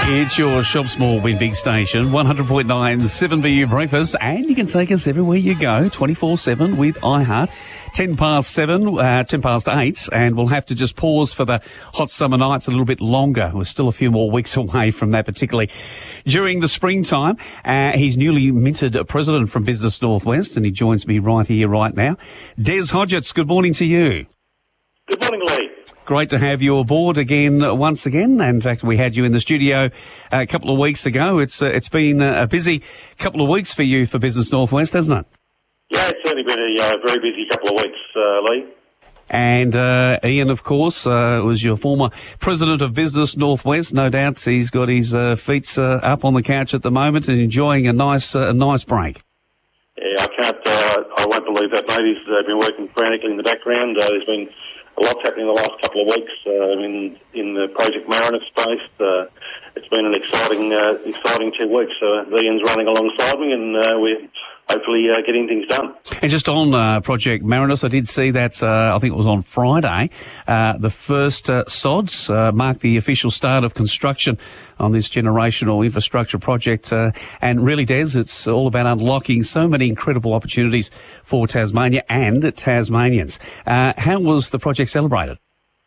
It's your Shop Small Win Big station, 100.9 7BU Breakfast, and you can take us everywhere you go, 24/7 with iHeart. 10 past 8, and we'll have to just pause for the hot summer nights a little bit longer. We're still a few more weeks away from that, particularly during the springtime. He's newly minted president from Business Northwest, and he joins me right here, right now. Des Hodgetts, good morning to you. Good morning, Lee. Great to have you aboard once again. In fact, we had you in the studio a couple of weeks ago. It's been a busy couple of weeks for you for Business Northwest, hasn't it? Yeah, it's certainly been a very busy couple of weeks, Lee. And Ian, of course, was your former president of Business Northwest. No doubt he's got his feet up on the couch at the moment and enjoying a nice break. Yeah, I won't believe that, mate. He's been working frantically in the background. There's been a lot happening the last couple of weeks in the Project Marinus space. It's been an exciting 2 weeks. Ian's running alongside me, and we're hopefully getting things done. And just on Project Marinus, I did see that, I think it was on Friday, the first sods marked the official start of construction on this generational infrastructure project. And really, Des, it's all about unlocking so many incredible opportunities for Tasmania and Tasmanians. How was the project celebrated?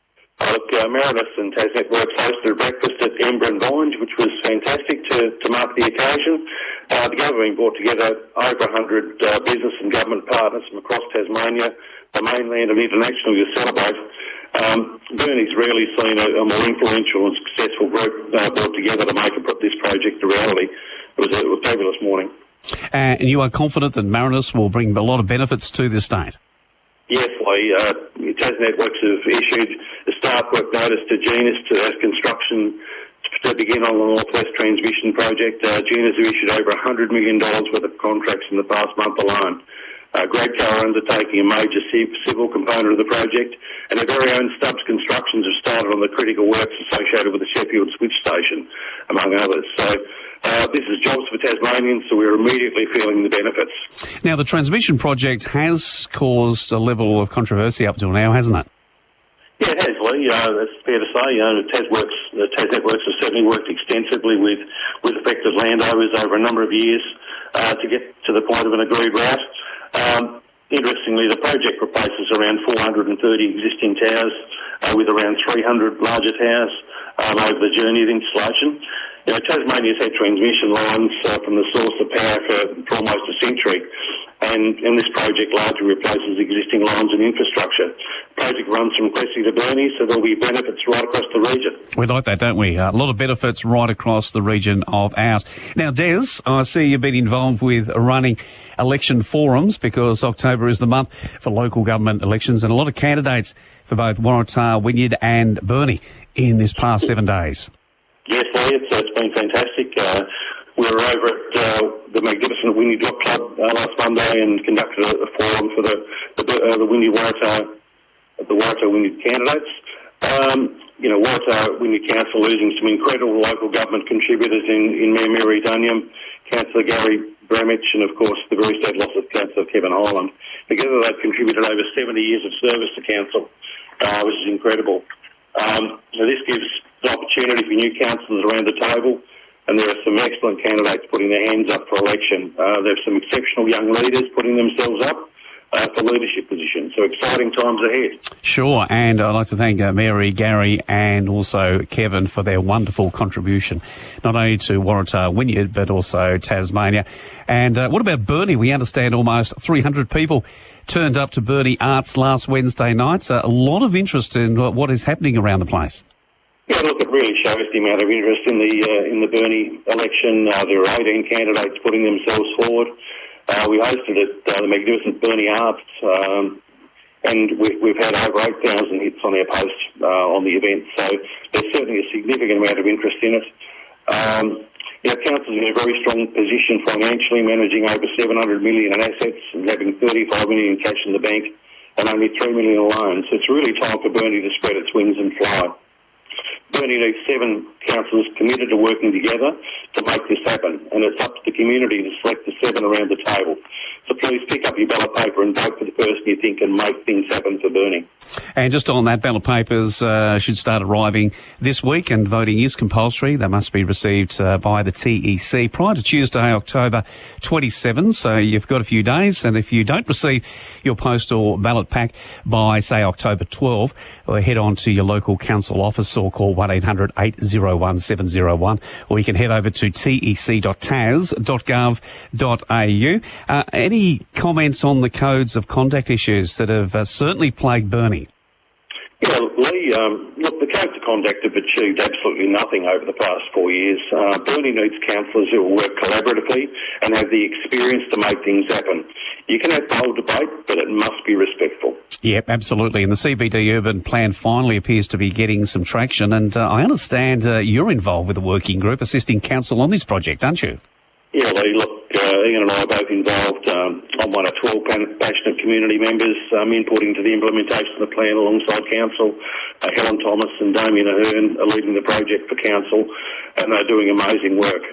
Look, Marinus and TasNet Works hosted a breakfast at Ember and Vinge, which was fantastic to mark the occasion. The government brought together over 100 business and government partners from across Tasmania, the mainland and international to celebrate. Bernie's rarely seen a more influential and successful group brought together to put this project a reality. It was a fabulous morning. And you are confident that Marinus will bring a lot of benefits to the state? Yes, Lee. TasNet Works have issued a start work notice to Genus to have construction to begin on the Northwest Transmission Project. Genus have issued over $100 million worth of contracts in the past month alone. Gradco are undertaking a major civil component of the project, and their very own Stubbs Constructions have started on the critical works associated with the Sheffield Switch Station, among others. So this is jobs for Tasmanians, so we're immediately feeling the benefits. Now, the transmission project has caused a level of controversy up till now, hasn't it? Yeah, it has, Lee. It's fair to say. TasNet Works has certainly worked extensively with affected landowners over a number of years to get to the point of an agreed route. Interestingly, the project replaces around 430 existing towers with around 300 larger towers over the journey of installation. You know, Tasmania's had transmission lines from the source of power for almost a century, and this project largely replaces existing lines and infrastructure. The project runs from Cressy to Burnie, so there'll be benefits right across the region. We like that, don't we? A lot of benefits right across the region of ours. Now, Des, I see you've been involved with running election forums because October is the month for local government elections, and a lot of candidates for both Waratah, Wynyard and Burnie in this past 7 days. Yes, Lee, it's been fantastic. We were over at the magnificent Wynyard Yacht Club last Monday and conducted a forum for the Wynyard Waratah Wynyard candidates. Waratah Wynyard Council losing some incredible local government contributors in Mayor Mary Dunyam, Councillor Gary Bramich, and of course the very sad loss of Councillor Kevin Hyland. Together they've contributed over 70 years of service to Council, which is incredible. This gives the opportunity for new councillors around the table, and there are some excellent candidates putting their hands up for election. There are some exceptional young leaders putting themselves up for leadership positions. So exciting times ahead. Sure, and I'd like to thank Mary, Gary and also Kevin for their wonderful contribution, not only to Waratah Wynyard but also Tasmania. And what about Burnie? We understand almost 300 people turned up to Burnie Arts last Wednesday night. A lot of interest in what is happening around the place. Yeah, look, it really shows the amount of interest in the Burnie election. There are 18 candidates putting themselves forward. We hosted it, the magnificent Burnie Arts, and we've had over 8,000 hits on our post on the event. So there's certainly a significant amount of interest in it. Council's in a very strong position financially, managing over $700 million in assets and having $35 million in cash in the bank and only $3 million in loans. So it's really time for Burnie to spread its wings and fly. Burnie needs 7 councillors committed to working together to make this happen, and it's up to the community to select the 7 around the table. So please pick up your ballot paper and vote for the person you think can make things happen for Burnie. And just on that, ballot papers should start arriving this week, and voting is compulsory. They must be received by the TEC prior to Tuesday, October 27. So you've got a few days, and if you don't receive your postal ballot pack by, say, October 12, head on to your local council office or call 1-800-801-701, or you can head over to tec.tas.gov.au. Any comments on the codes of conduct issues that have certainly plagued Burnie? Yeah, Lee, look, the codes of conduct have achieved absolutely nothing over the past 4 years. Burnie needs councillors who will work collaboratively and have the experience to make things happen. You can have the whole debate, but it must be respectful. Yep, absolutely. And the CBD Urban Plan finally appears to be getting some traction. And I understand you're involved with the working group assisting council on this project, aren't you? Yeah, Lee, look, Ian and I are both involved. I'm one of 12 passionate community members inputting to the implementation of the plan alongside council. Helen Thomas and Damien Ahern are leading the project for council, and they're doing amazing work.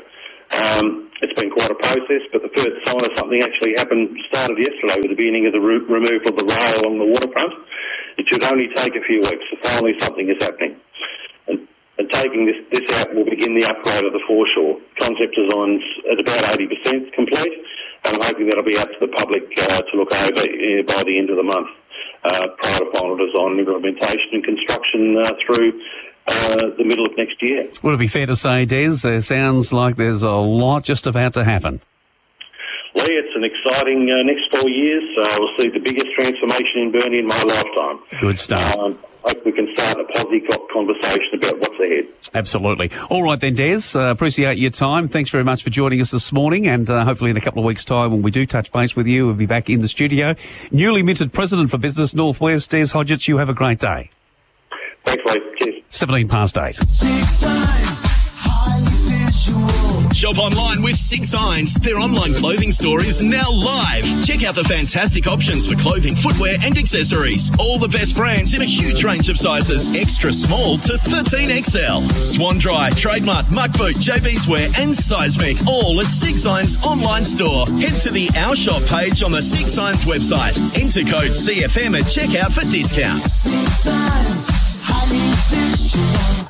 It's been quite a process, but the first sign of something actually started yesterday with the beginning of the removal of the rail along the waterfront. It should only take a few weeks, so finally something is happening. And taking this out will begin the upgrade of the foreshore. Concept design's at about 80% complete, and I'm hoping that'll be out to the public to look over by the end of the month, prior to final design and implementation and construction through the middle of next year. Would it be fair to say, Des, there sounds like there's a lot just about to happen? Lee, it's an exciting next 4 years. We'll see the biggest transformation in Burnie in my lifetime. Good stuff. Hope we can start a positive conversation about what's ahead. Absolutely. All right then, Des, appreciate your time. Thanks very much for joining us this morning, and hopefully in a couple of weeks' time when we do touch base with you, we'll be back in the studio. Newly minted President for Business Northwest, Des Hodgetts, you have a great day. Thanks, Lee. Cheers. 8:17. 6 Signs, highly visual. Shop online with 6 Signs. Their online clothing store is now live. Check out the fantastic options for clothing, footwear and accessories. All the best brands in a huge range of sizes. Extra small to 13XL. Swan Dry, Trademark, Muck Boot, JB's Wear and Seismic. All at 6 Signs online store. Head to the Our Shop page on the 6 Signs website. Enter code CFM at checkout for discounts. 6 Signs, highly visual.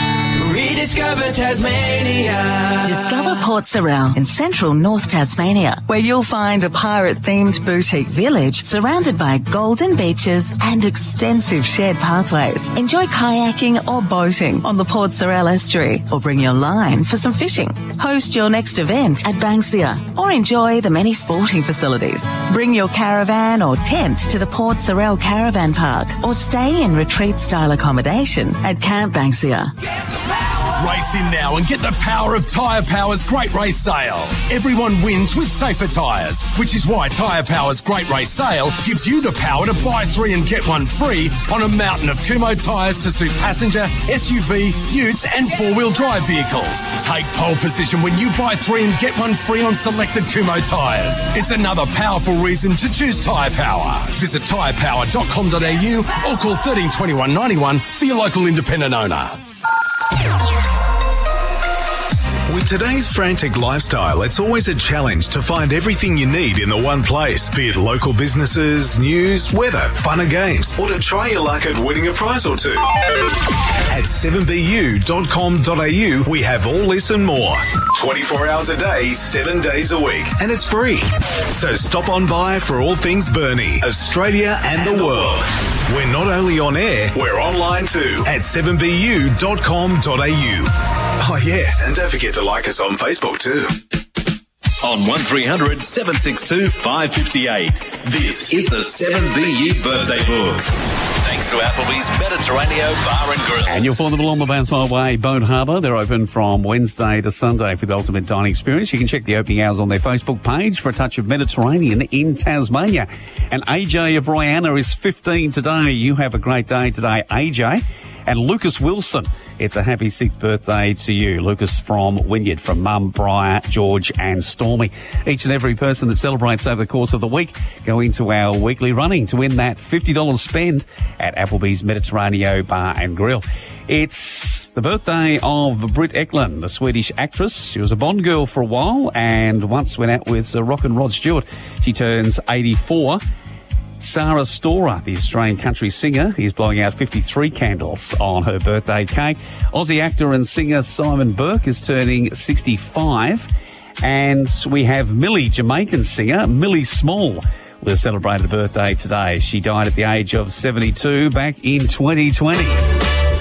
Rediscover Tasmania. Discover Port Sorell in central North Tasmania, where you'll find a pirate-themed boutique village surrounded by golden beaches and extensive shared pathways. Enjoy kayaking or boating on the Port Sorell estuary, or bring your line for some fishing. Host your next event at Banksia, or enjoy the many sporting facilities. Bring your caravan or tent to the Port Sorell Caravan Park, or stay in retreat-style accommodation at Camp Banksia. Race in now and get the power of Tyre Power's Great Race Sale. Everyone wins with safer tyres, which is why Tyre Power's Great Race Sale gives you the power to buy 3 and get 1 free on a mountain of Kumho tyres to suit passenger, SUV, utes and 4-wheel drive vehicles. Take pole position when you buy 3 and get 1 free on selected Kumho tyres. It's another powerful reason to choose Tyre Power. Visit tyrepower.com.au or call 13 21 91 for your local independent owner. With today's frantic lifestyle, it's always a challenge to find everything you need in the one place, be it local businesses, news, weather, fun and games, or to try your luck at winning a prize or two. At 7bu.com.au, we have all this and more. 24 hours a day, 7 days a week, and it's free. So stop on by for all things Burnie, Australia and the world. We're not only on air, we're online too at 7bu.com.au. Oh yeah, and don't forget to like us on Facebook too. On 1300 762 558. This is the 7BU Birthday Book. Thanks to Applebee's Mediterranean Bar and Grill. And you'll find them along the Bounce Highway, Bone Harbour. They're open from Wednesday to Sunday for the ultimate dining experience. You can check the opening hours on their Facebook page for a touch of Mediterranean in Tasmania. And AJ of Royanna is 15 today. You have a great day today, AJ. And Lucas Wilson, it's a happy 6th birthday to you. Lucas from Wynyard, from Mum, Briar, George and Stormy. Each and every person that celebrates over the course of the week go into our weekly running to win that $50 spend at Applebee's Mediterranean Bar and Grill. It's The birthday of Britt Ekland, the Swedish actress. She was a Bond girl for a while and once went out with Rock and Rod Stewart. She turns 84. Sarah Storer, the Australian country singer, is blowing out 53 candles on her birthday cake. Aussie actor and singer Simon Burke is turning 65. And we have Millie, Jamaican singer Millie Small, with a celebrated birthday today. She died at the age of 72 back in 2020.